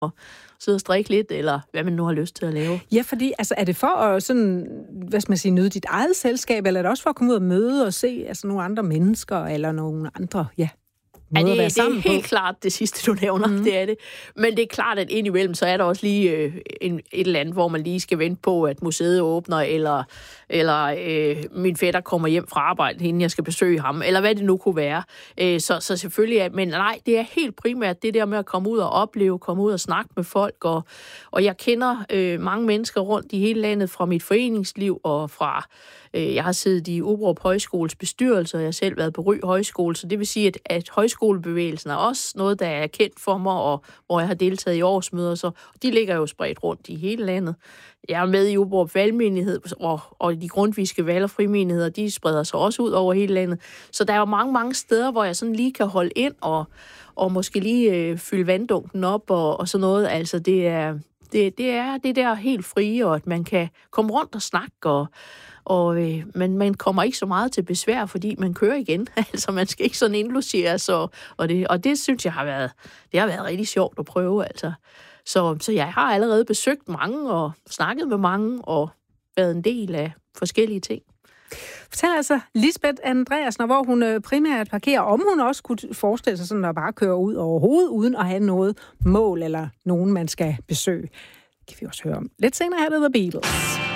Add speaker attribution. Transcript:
Speaker 1: sidde og strikke lidt, eller hvad man nu har lyst til at lave.
Speaker 2: Ja, fordi altså, er det for at sådan, hvad skal man sige, nyde dit eget selskab, eller er det også for at komme ud og møde og se altså, nogle andre mennesker, eller nogle andre, måder at være sammen på?
Speaker 1: Det er helt klart det sidste, du nævner, det er det. Men det er klart, at indimellem, så er der også lige et eller andet, hvor man lige skal vente på, at museet åbner, eller min fætter kommer hjem fra arbejde, inden jeg skal besøge ham, eller hvad det nu kunne være. Så selvfølgelig, men nej, det er helt primært det der med at komme ud og opleve, komme ud og snakke med folk, og jeg kender mange mennesker rundt i hele landet fra mit foreningsliv, og fra jeg har siddet i Ubrup Højskoles bestyrelse, og jeg har selv været på Ry Højskole, så det vil sige, at højskolebevægelsen er også noget, der er kendt for mig, og hvor jeg har deltaget i årsmøder, så de ligger jo spredt rundt i hele landet. Jeg er med i Ubrup Valgmenighed, og de grundtvigske valg- og frimenigheder, de spreder sig også ud over hele landet. Så der er jo mange steder, hvor jeg sådan lige kan holde ind, og måske lige fylde vanddunken op, og sådan noget. Altså, det er det der helt frie, og at man kan komme rundt og snakke, men man kommer ikke så meget til besvær, fordi man kører igen. Altså, man skal ikke sådan indlogeres, og det synes jeg har været rigtig sjovt at prøve, altså. Så jeg har allerede besøgt mange, og snakket med mange, og været en del af forskellige ting.
Speaker 2: Fortæl altså Lisbeth Andreasen, hvor hun primært parkerer, om hun også kunne forestille sig sådan at bare køre ud overhovedet, uden at have noget mål eller nogen, man skal besøge. Det kan vi også høre om lidt senere her, det The Beatles.